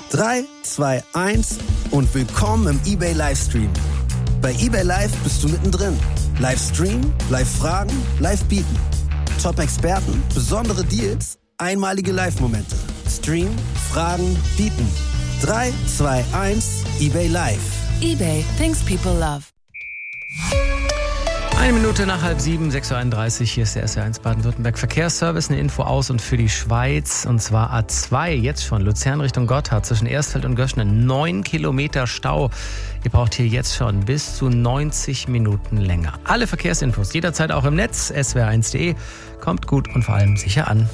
3, 2, 1 und willkommen im eBay Livestream. Bei eBay Live bist du mittendrin. Livestream, Live-Fragen, Live-Bieten. Top-Experten, besondere Deals, einmalige Live-Momente. Stream, Fragen, Bieten. 3, 2, 1, eBay Live. eBay, things people love. 1 Minute nach 6:30, 6:31 Uhr, hier ist der SR1 Baden-Württemberg Verkehrsservice, eine Info aus und für die Schweiz, und zwar A2, jetzt schon, Luzern Richtung Gotthard, zwischen Erstfeld und Göschnen, 9 Kilometer Stau. Ihr braucht hier jetzt schon bis zu 90 Minuten länger. Alle Verkehrsinfos jederzeit auch im Netz, swr1.de, kommt gut und vor allem sicher an.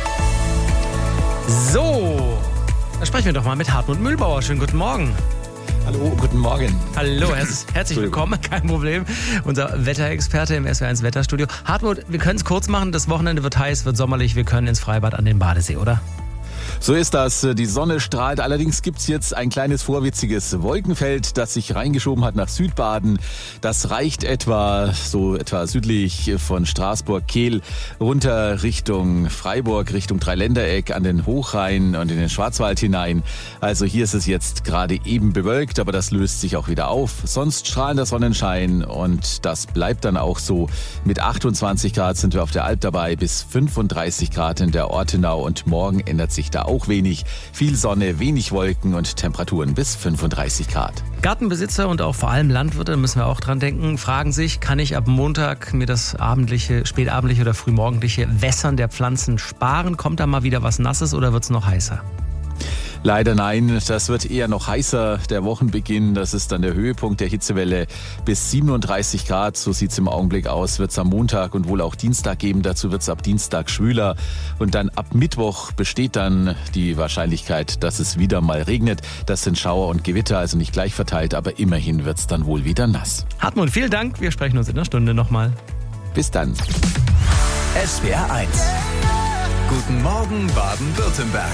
So, da sprechen wir doch mal mit Hartmut Mühlbauer. Schönen guten Morgen. Hallo, guten Morgen. Hallo, herzlich willkommen, kein Problem. Unser Wetterexperte im SWR1 Wetterstudio. Hartmut, wir können es kurz machen, das Wochenende wird heiß, wird sommerlich, wir können ins Freibad an den Badesee, oder? So ist das. Die Sonne strahlt. Allerdings gibt's jetzt ein kleines vorwitziges Wolkenfeld, das sich reingeschoben hat nach Südbaden. Das reicht etwa südlich von Straßburg, Kehl, runter Richtung Freiburg, Richtung Dreiländereck, an den Hochrhein und in den Schwarzwald hinein. Also hier ist es jetzt gerade eben bewölkt, aber das löst sich auch wieder auf. Sonst strahlender Sonnenschein und das bleibt dann auch so. Mit 28 Grad sind wir auf der Alp dabei, bis 35 Grad in der Ortenau und morgen ändert sich da auch wenig. Viel Sonne, wenig Wolken und Temperaturen bis 35 Grad. Gartenbesitzer und auch vor allem Landwirte, müssen wir auch dran denken, fragen sich, kann ich ab Montag mir das spätabendliche oder frühmorgendliche Wässern der Pflanzen sparen? Kommt da mal wieder was Nasses oder wird es noch heißer? Leider nein, das wird eher noch heißer, der Wochenbeginn, das ist dann der Höhepunkt der Hitzewelle, bis 37 Grad, so sieht es im Augenblick aus, wird es am Montag und wohl auch Dienstag geben, dazu wird es ab Dienstag schwüler und dann ab Mittwoch besteht dann die Wahrscheinlichkeit, dass es wieder mal regnet, das sind Schauer und Gewitter, also nicht gleich verteilt, aber immerhin wird es dann wohl wieder nass. Hartmut, vielen Dank, wir sprechen uns in einer Stunde nochmal. Bis dann. SWR1. Guten Morgen Baden-Württemberg.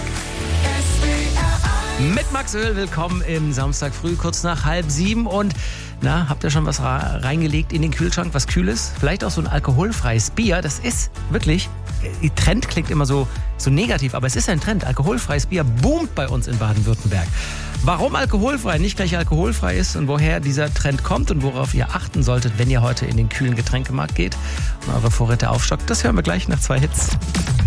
Mit Max Öl, willkommen im Samstag früh, kurz nach 6:30 und habt ihr schon was reingelegt in den Kühlschrank, was Kühles? Vielleicht auch so ein alkoholfreies Bier, das ist wirklich, Trend klingt immer so negativ, aber es ist ein Trend, alkoholfreies Bier boomt bei uns in Baden-Württemberg. Warum alkoholfrei nicht gleich alkoholfrei ist und woher dieser Trend kommt und worauf ihr achten solltet, wenn ihr heute in den kühlen Getränkemarkt geht und eure Vorräte aufstockt, das hören wir gleich nach 2 Hits.